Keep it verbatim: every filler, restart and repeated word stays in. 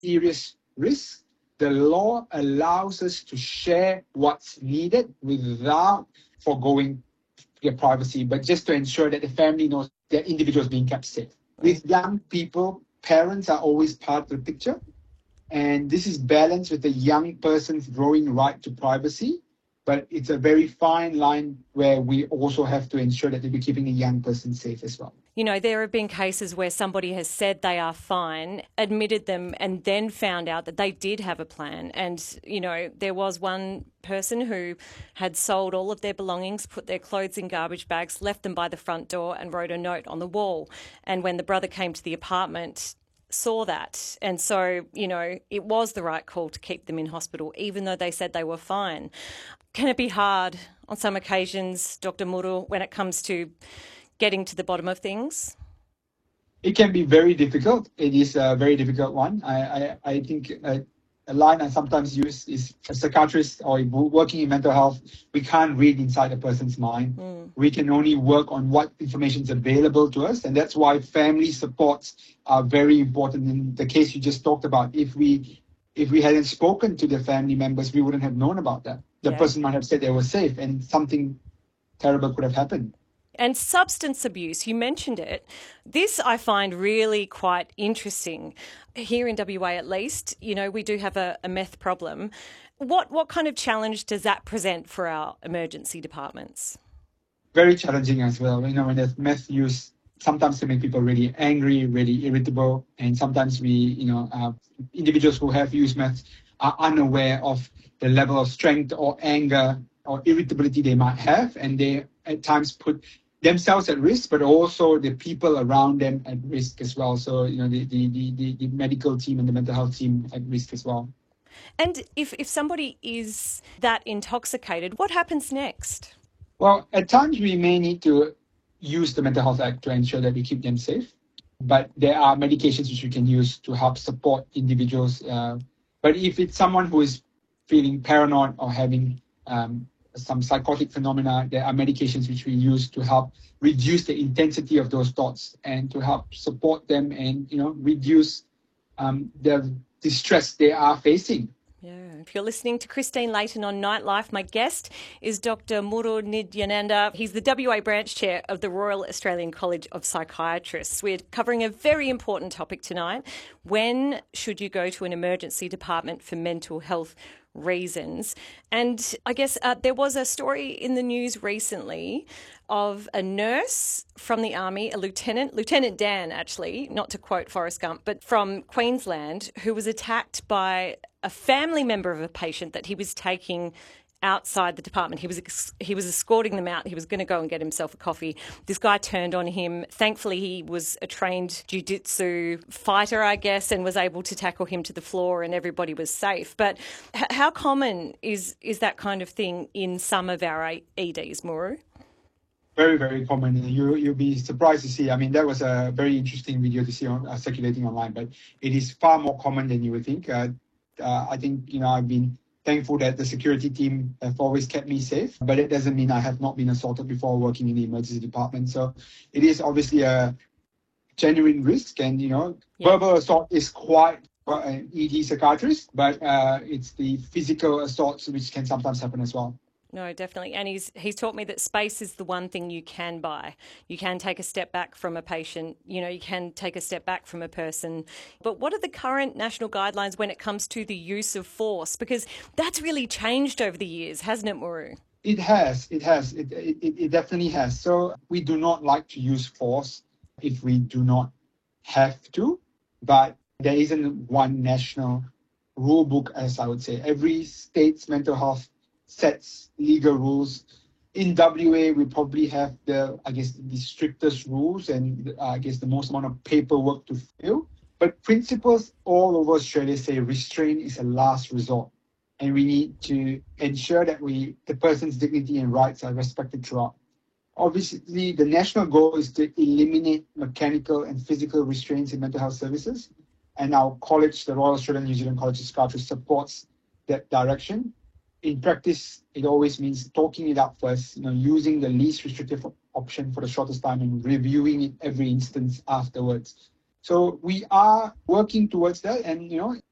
serious risk, the law allows us to share what's needed without foregoing their privacy, but just to ensure that the family knows that individuals being kept safe. With young people, parents are always part of the picture. And this is balanced with the young person's growing right to privacy. But it's a very fine line where we also have to ensure that we're keeping a young person safe as well. You know, there have been cases where somebody has said they are fine, admitted them, and then found out that they did have a plan. And, you know, there was one person who had sold all of their belongings, put their clothes in garbage bags, left them by the front door and wrote a note on the wall. And when the brother came to the apartment, saw that. And so, you know, it was the right call to keep them in hospital, even though they said they were fine. Can it be hard on some occasions, Doctor Muru, when it comes to getting to the bottom of things? It can be very difficult. It is a very difficult one. I, I, I think a, a line I sometimes use is a psychiatrist or working in mental health, we can't read inside a person's mind. Mm. We can only work on what information is available to us. And that's why family supports are very important. In the case you just talked about, if we if we hadn't spoken to the family members, we wouldn't have known about that. The yeah. person might have said they were safe and something terrible could have happened. And substance abuse, you mentioned it. This I find really quite interesting. Here in W A at least, you know, we do have a, a meth problem. What what kind of challenge does that present for our emergency departments? Very challenging as well. You know, when there's meth use, sometimes can make people really angry, really irritable. And sometimes we, you know, uh, individuals who have used meth are unaware of the level of strength or anger or irritability they might have. And they at times put themselves at risk, but also the people around them at risk as well. So, you know, the, the, the, the medical team and the mental health team at risk as well. And if, if somebody is that intoxicated, what happens next? Well, at times we may need to use the Mental Health Act to ensure that we keep them safe. But there are medications which we can use to help support individuals. Uh, but if it's someone who is feeling paranoid or having um, some psychotic phenomena, there are medications which we use to help reduce the intensity of those thoughts and to help support them and, you know, reduce um, the distress they are facing. Yeah. If you're listening to Christine Layton on Nightlife, my guest is Doctor Muru Nidyananda. He's the W A branch chair of the Royal Australian College of Psychiatrists. We're covering a very important topic tonight. When should you go to an emergency department for mental health reasons? And I guess uh, there was a story in the news recently of a nurse from the Army, a lieutenant, Lieutenant Dan actually, not to quote Forrest Gump, but from Queensland, who was attacked by a family member of a patient that he was taking outside the department. He was he was escorting them out. He was going to go and get himself a coffee. This guy turned on him. Thankfully, he was a trained jiu-jitsu fighter, I guess, and was able to tackle him to the floor and everybody was safe. But h- how common is, is that kind of thing in some of our E Ds, Muru? Very, very common. You, you'll be surprised to see. I mean, that was a very interesting video to see on, uh, circulating online, but it is far more common than you would think. Uh, uh, I think, you know, I've been thankful that the security team have always kept me safe, but it doesn't mean I have not been assaulted before working in the emergency department. So it is obviously a genuine risk, and, you know, yeah. verbal assault is quite an E D psychiatrist, but uh, it's the physical assaults which can sometimes happen as well. No, definitely. And he's he's taught me that space is the one thing you can buy. You can take a step back from a patient, you know, you can take a step back from a person. But what are the current national guidelines when it comes to the use of force? Because that's really changed over the years, hasn't it, Muru? It has. It has. It, it, it definitely has. So we do not like to use force if we do not have to. But there isn't one national rule book, as I would say. Every state's mental health sets legal rules. In W A, we probably have the, I guess, the strictest rules and uh, I guess the most amount of paperwork to fill. But principles all over Australia say restraint is a last resort. And we need to ensure that we, the person's dignity and rights are respected throughout. Obviously, the national goal is to eliminate mechanical and physical restraints in mental health services. And our college, the Royal Australian New Zealand College of Psychiatrists, supports that direction. In practice, it always means talking it out first, you know, using the least restrictive option for the shortest time and reviewing it every instance afterwards. So we are working towards that. And, you know,